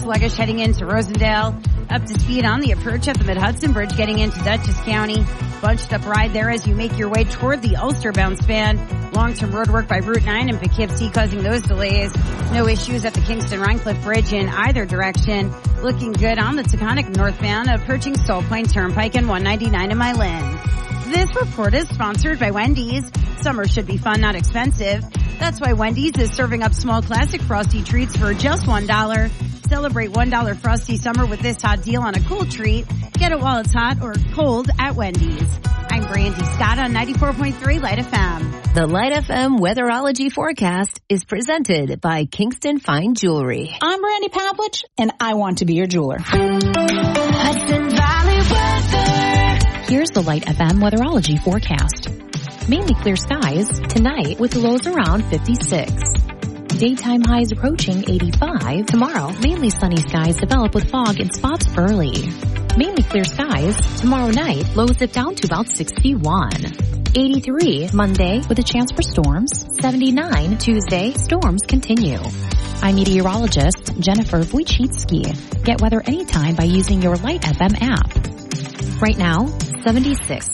sluggish heading into Rosendale. Up to speed on the approach at the Mid-Hudson Bridge getting into Dutchess County. Bunched up ride there as you make your way toward the Ulster-bound span. Long-term road work by Route 9 in Poughkeepsie causing those delays. No issues at the Kingston-Rhinecliff Bridge in either direction. Looking good on the Taconic northbound, approaching Salt Point Turnpike and 199 in Milan. This report is sponsored by Wendy's. Summer should be fun, not expensive. That's why Wendy's is serving up small classic Frosty treats for just $1. Celebrate $1 Frosty summer with this hot deal on a cool treat. Get it while it's hot or cold at Wendy's. I'm Brandy Scott on 94.3 Light FM. The Light FM Weatherology Forecast is presented by Kingston Fine Jewelry. I'm Brandy Pavlich, and I want to be your jeweler. Hudson Valley weather. Here's the Light FM Weatherology Forecast. Mainly clear skies tonight with lows around 56. Daytime highs approaching 85. Tomorrow, mainly sunny skies develop with fog in spots early. Mainly clear skies. Tomorrow night, lows dip down to about 61. 83 Monday with a chance for storms. 79 Tuesday, storms continue. I'm meteorologist Jennifer Wojcicki. Get weather anytime by using your Light FM app. Right now, 76.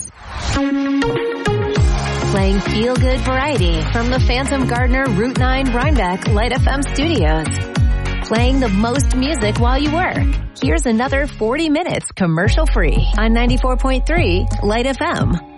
Playing feel-good variety from the Phantom Gardener Route 9 Rhinebeck Light FM studios. Playing the most music while you work. Here's another 40 minutes commercial-free on 94.3 Light FM.